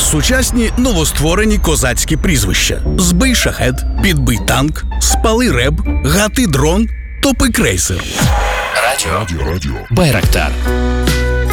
Сучасні новостворені козацькі прізвища: Збий шахет, Підбий танк, Спали реб, Гати дрон, Топи крейсер. Радіо. Байрактар.